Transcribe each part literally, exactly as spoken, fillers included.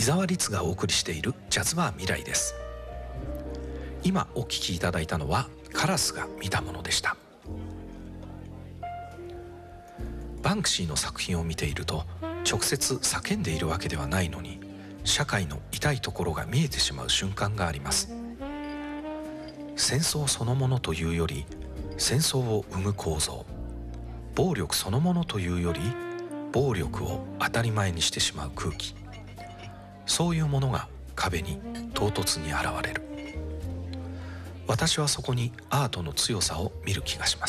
伊沢律がお送りしているジャズバー未来です。今お聴きいただいたのはカラスが見たものでした。バンクシーの作品を見ていると、直接叫んでいるわけではないのに社会の痛いところが見えてしまう瞬間があります。戦争そのものというより戦争を生む構造、暴力そのものというより暴力を当たり前にしてしまう空気、そういうものが壁に唐突に現れる。私はそこにアートの強さを見る気がします。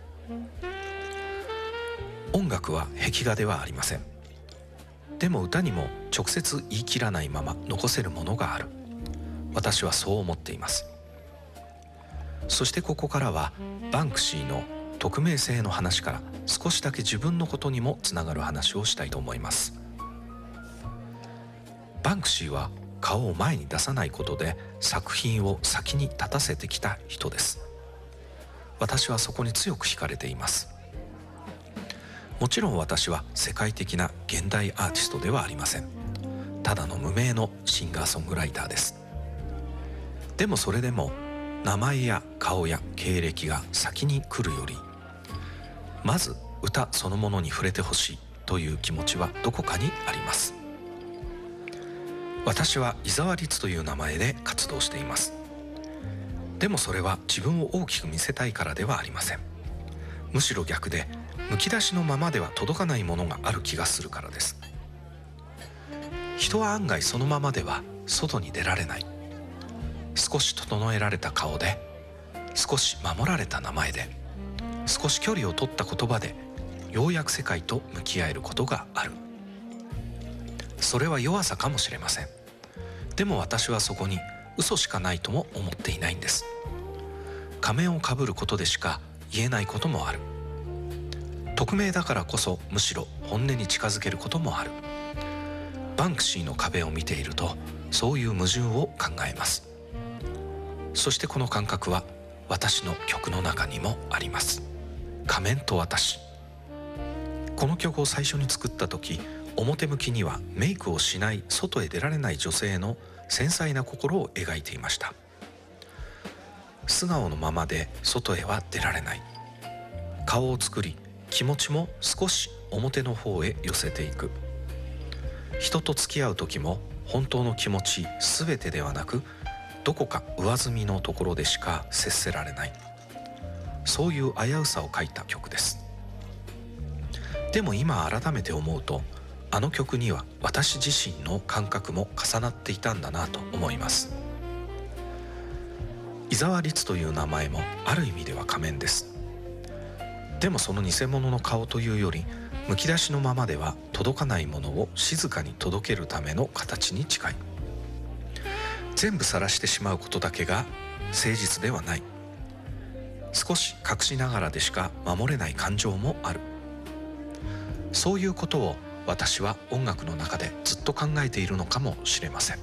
音楽は壁画ではありません。でも歌にも直接言い切らないまま残せるものがある。私はそう思っています。そしてここからはバンクシーの匿名性の話から少しだけ自分のことにもつながる話をしたいと思います。バンクシーは顔を前に出さないことで作品を先に立たせてきた人です。私はそこに強く惹かれています。もちろん私は世界的な現代アーティストではありません。ただの無名のシンガーソングライターです。でもそれでも名前や顔や経歴が先に来るより、まず歌そのものに触れてほしいという気持ちはどこかにあります。私は伊沢律という名前で活動しています。でもそれは自分を大きく見せたいからではありません。むしろ逆で、むき出しのままでは届かないものがある気がするからです。人は案外そのままでは外に出られない。少し整えられた顔で、少し守られた名前で、少し距離を取った言葉で、ようやく世界と向き合えることがある。それは弱さかもしれません。でも私はそこに嘘しかないとも思っていないんです。仮面をかぶることでしか言えないこともある。匿名だからこそむしろ本音に近づけることもある。バンクシーの壁を見ているとそういう矛盾を考えます。そしてこの感覚は私の曲の中にもあります。仮面と私。この曲を最初に作った時、表向きにはメイクをしない外へ出られない女性の繊細な心を描いていました。素顔のままで外へは出られない。顔を作り、気持ちも少し表の方へ寄せていく。人と付き合う時も本当の気持ち全てではなく、どこか上澄みのところでしか接せられない。そういう危うさを書いた曲です。でも今改めて思うと、あの曲には私自身の感覚も重なっていたんだなと思います。伊沢律という名前もある意味では仮面です。でもその偽物の顔というより、むき出しのままでは届かないものを静かに届けるための形に近い。全部晒してしまうことだけが誠実ではない。少し隠しながらでしか守れない感情もある。そういうことを私は音楽の中でずっと考えているのかもしれません。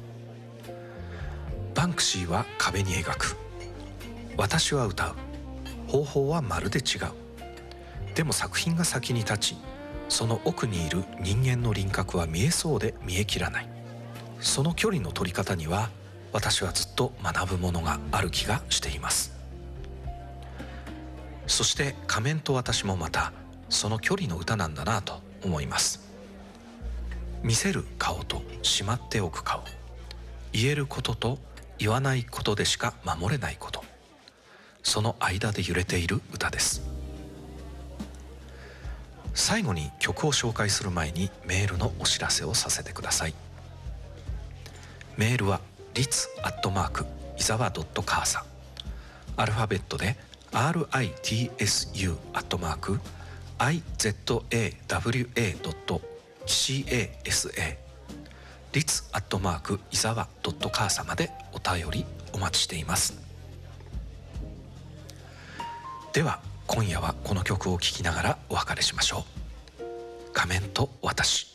バンクシーは壁に描く。私は歌う。方法はまるで違う。でも作品が先に立ち、その奥にいる人間の輪郭は見えそうで見えきらない。その距離の取り方には私はずっと学ぶものがある気がしています。そして仮面と私もまたその距離の歌なんだなと思います。見せる顔としまっておく顔、言えることと言わないことでしか守れないこと、その間で揺れている歌です。最後に曲を紹介する前にメールのお知らせをさせてください。メールはリツアットマークイザワドットカーサ、アルファベットで アールアイティーエスユー アットマーク アイゼットエーダブリューエードットカー リツアットマークイザワドットカーサまでお便りお待ちしています。では今夜はこの曲を聴きながらお別れしましょう。仮面と私。